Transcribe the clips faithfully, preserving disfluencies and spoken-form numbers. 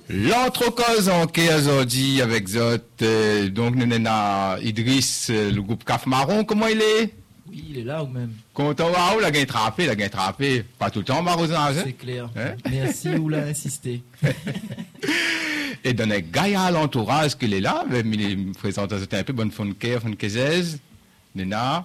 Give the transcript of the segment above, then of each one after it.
L'autre cause en aujourd'hui avec Zot, euh, donc nous avons Idriss, euh, le groupe Caf Marron, comment il est? Oui, il est là ou même. Content, waouh, la gain trappé, la gain trappé. Pas tout le temps, Marozan. C'est clair. Hein? Merci, ou l'a insisté. Et dans les gars à l'entourage qu'il est là, il me présente un peu bonne fonke, fonkezez, Nena,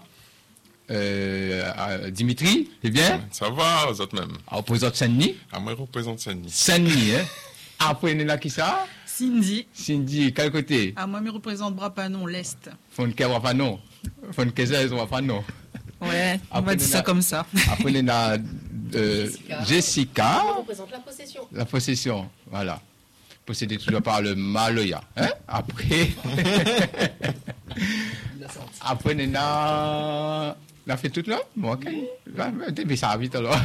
euh, Dimitri, c'est bien? Ça va, aux autres même. Ah, représente Saint-Denis? Ah, moi, je représente Saint-Denis. Saint-Denis, hein? Après, Nena, qui ça? Cindy. Cindy, quel côté? Ah, moi, je représente Brapanon, l'Est. Fonke, Brapanon. Fonkezez, Brapanon. Ouais, on Après, va dire ça comme ça. Après, Nena, euh, Jessica. Jessica. On représente la possession. La possession, voilà. Possédé toujours par le Maloya. Hein? Après, après, Nena, l'a fait toute là? Bon, ok. Mais ça va vite alors.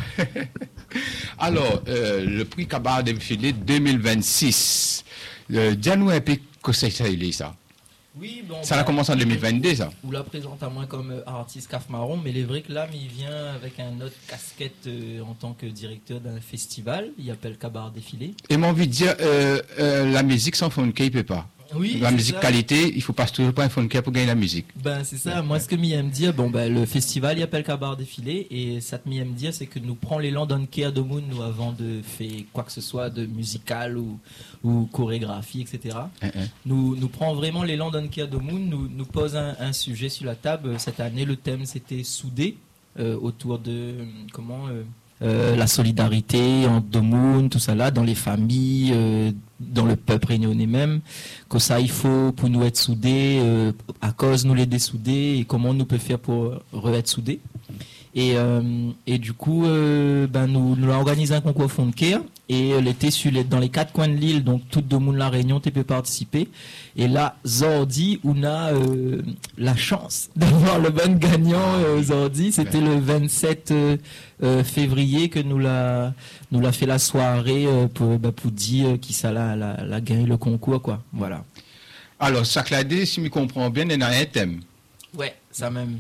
Alors, euh, le prix Cabaret défilé deux mille vingt-six. Euh, Dis-nous un peu que c'est ça, il est ça. Oui, bon, Ça bah, a commencé en deux mille vingt-deux, ça. Vous la présente à moi comme euh, artiste Caf Marron, mais il est vrai que là, il vient avec un autre casquette euh, en tant que directeur d'un festival. Il appelle Cabaret Défilé. Et j'ai envie de dire, euh, euh, la musique sans funky, il ne peut pas. Oui, la c'est musique ça. qualité, il faut pas toujours pas un funky pour gagner la musique. Ben c'est ça, moi ce que m'y aime dire, bon ben le festival il appelle Cabaret Défilé et ça te m'y aime dire c'est que nous prend l'élan d'un Kea de Moon nous avant de faire quoi que ce soit de musical ou, ou chorégraphie, et cetera. Hein, hein. Nous, nous prend vraiment l'élan d'un Kea de Moon, nous, nous pose un, un sujet sur la table. Cette année le thème c'était soudé euh, autour de euh, comment euh, euh, la solidarité entre Domoun, tout ça là, dans les familles, euh, dans le peuple réunionnais même, que ça il faut pour nous être soudés, euh, à cause nous les dessouder et comment nous peut faire pour re-être soudés. Et, euh, et du coup, euh, ben nous, nous avons organisé un concours Fonker et euh, l'été sur les, dans les quatre coins de l'île, donc tout le monde la Réunion, tu peux participer. Et là, Zordi, on a euh, la chance d'avoir le bon gagnant euh, Zordi. C'était le vingt-sept euh, euh, février que nous l'a nous l'a fait la soirée euh, pour ben, pour dire qui ça l'a la, la gagné le concours quoi. Voilà. Alors, Sacladé, si je comprends bien, il y a un thème. Ouais, ça même.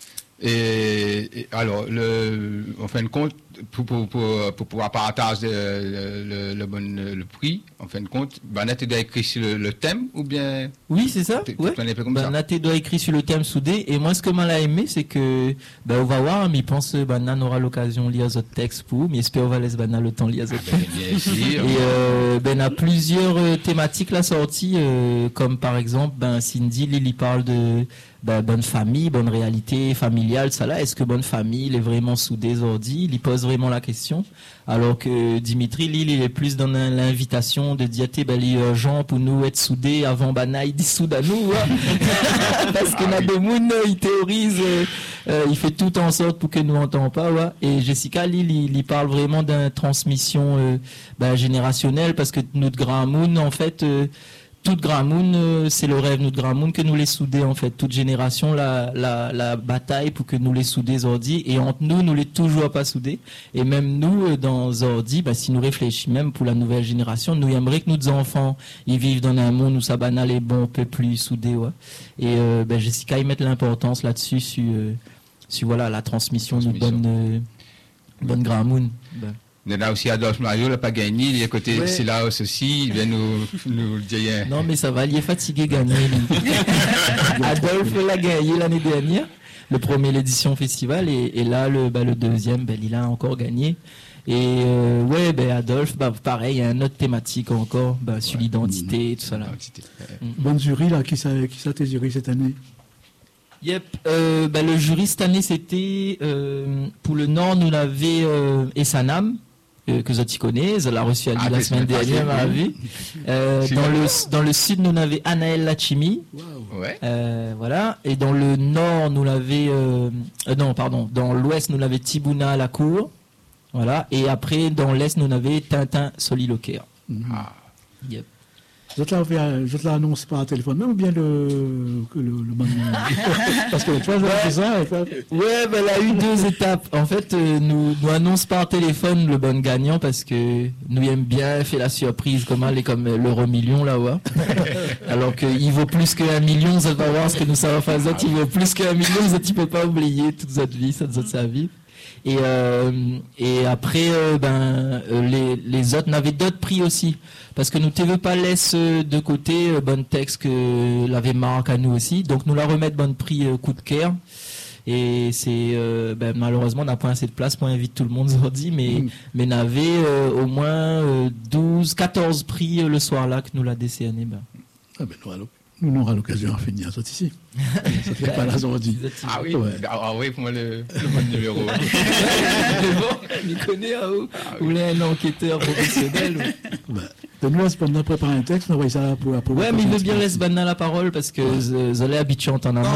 Et, et alors, le, en fin de compte, pour, pour, pour, pour pouvoir partager le, le, le, bon, le prix, en fin de compte, ben, tu dois écrire sur le, le thème ou bien. Oui, c'est ça. Tu Ouais. un peu comme Ben, ça. Naté doit écrire sur le thème soudé. Et moi, ce que m'a aimé, c'est que, ben, on va voir, mais je pense que ben, Nan aura l'occasion de lire votre texte pour, mais j'espère qu'on va laisser ben, Nan le temps de lire votre texte. Bien sûr. Et euh, ben, a plusieurs euh, thématiques la sortie, euh, comme par exemple, ben, Cindy, Lily parle de ben, bonne famille, bonne réalité familiale, ça là. Est-ce que bonne famille, il est vraiment soudé, Zordi? Il y pose vraiment la question. Alors que Dimitri, lui, il est plus dans l'invitation de dire, ben, les euh, gens pour nous être soudés avant Bana, il dit soude à nous, hein. Parce que Nademoun, il théorise, euh, euh, il fait tout en sorte pour que nous n'entendons pas, ouais. Et Jessica, lui, il, il parle vraiment d'une transmission euh, ben, générationnelle, parce que notre grand moon, en fait, euh, toute Grand Moon, euh, c'est le rêve, notre Grand Moon, que nous les souder, en fait. Toute génération, la, la, la bataille pour que nous les souder Zordi. Et entre nous, nous les toujours pas soudés. Et même nous, euh, dans Zordi, bah, si nous réfléchissons même pour la nouvelle génération, nous aimerions que nos enfants, ils vivent dans un monde où ça banal est bon, on peut plus souder, ouais. Et, euh, bah, Jessica, ils mettent l'importance là-dessus, sur, euh, sur, voilà, la transmission, d'une bonne, euh, bonne Grand Moon. Bah. Il y a aussi Adolphe Mario, il n'a pas gagné, il est à côté Ouais. de Silas aussi, il vient nous, nous le dire. Non, mais ça va, il est fatigué gagner. lui. Adolphe l'a gagné l'année dernière, le premier l'édition festival, et, et là, le, bah, le deuxième, ben, il a encore gagné. Et euh, ouais, ben, Adolphe, bah, pareil, il y a une autre thématique encore, bah, sur Ouais. l'identité, tout ça là. Bonne jury, là, qui ça, qui ça t'es jury cette année? Yep, euh, bah, le jury cette année, c'était euh, pour le Nord, nous l'avait euh, Essanam. Euh, que Zoti connaît, je l'ai reçu à Lille Ah, la mais semaine c'est dernière, pas m'a vu. Euh, C'est dans, vrai. le, dans le sud, nous l'avait Anaël Lachimi. Ouais. Euh, voilà. Et dans le nord, nous l'avait, euh, euh, non, pardon, dans l'ouest, nous l'avait Tibouna à la cour. Voilà. Et après, dans l'est, nous l'avait Tintin Soliloquaire. Ah. Yep. Je te l'avais, je te l'annonce par téléphone, même ou bien le, que le, le bon. Parce que tu vois, je fais ça. Et toi, Ouais, ben, elle a eu deux étapes. En fait, euh, nous, nous annonce par téléphone le bon gagnant parce que nous aime bien faire la surprise, comme elle est comme euh, l'euro million là, ouais. Alors qu'il vaut plus qu'un million, ça va voir ce que nous savons faire. Il vaut plus qu'un million, ça tu peux pas oublier toute votre vie, ça toute sa vie. Et, euh, et après, euh, ben, euh, les, les autres n'avaient d'autres prix aussi. Parce que nous ne te veux pas laisser de côté euh, bon texte que l'avait marque à nous aussi. Donc nous la remettre bon prix euh, coup de cœur. Et c'est euh, ben, malheureusement on n'a pas assez de place pour inviter tout le monde aujourd'hui, mais mm. mais n'avait euh, au moins euh, douze, quatorze prix euh, le soir là que nous l'a décerné. Ben. Ah ben, nous, allons, nous aurons l'occasion de finir ça ici. Ça fait pas là aujourd'hui. Ah oui, ouais. ah oui, pour moi le, le bon numéro. Il connaît à où vous voulez un enquêteur professionnel. Ben, de nous, c'est pendant de préparer un texte, on va ça pour, pour ouais, mais il veut bien laisser Banna la parole parce que je l'ai habitué en temps